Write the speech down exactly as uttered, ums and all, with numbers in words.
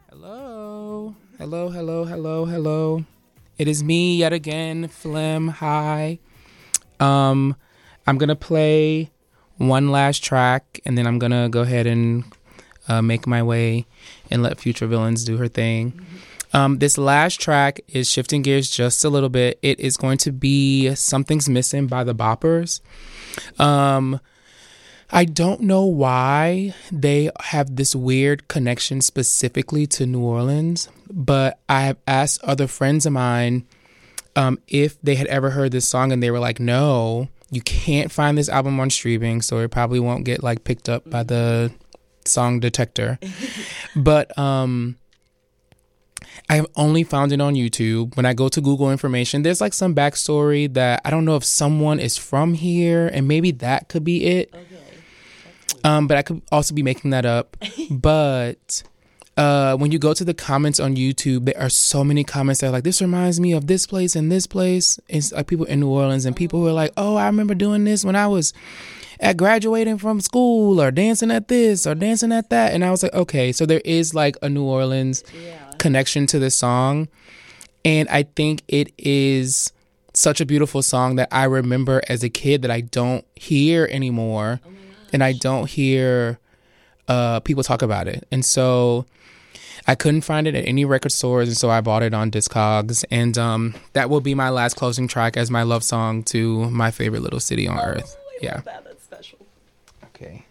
Hello. Hello, hello, hello, hello. It is me yet again, Phlegm. Hi. Um, I'm going to play one last track, and then I'm going to go ahead and uh, make my way and let Future Villains do her thing. Mm-hmm. Um, this last track is shifting gears just a little bit. It is going to be Something's Missing by the Boppers. Um... I don't know why they have this weird connection specifically to New Orleans, but I have asked other friends of mine um, if they had ever heard this song, and they were like, no, you can't find this album on streaming, so it probably won't get like picked up by the song detector. But um, I have only found it on YouTube. When I go to Google information, there's like some backstory that I don't know if someone is from here, and maybe that could be it. Okay. Um, but I could also be making that up. But uh, when you go to the comments on YouTube, there are so many comments that are like, this reminds me of this place and this place. It's like people in New Orleans, and people who are like, oh, I remember doing this when I was at graduating from school, or dancing at this or dancing at that. And I was like, okay, so there is like a New Orleans yeah. connection to this song. And I think it is such a beautiful song that I remember as a kid that I don't hear anymore. Oh, and I don't hear uh, people talk about it. And so I couldn't find it at any record stores, and so I bought it on Discogs. And um, that will be my last closing track as my love song to my favorite little city on oh, earth. I yeah. love that. That's special. Okay.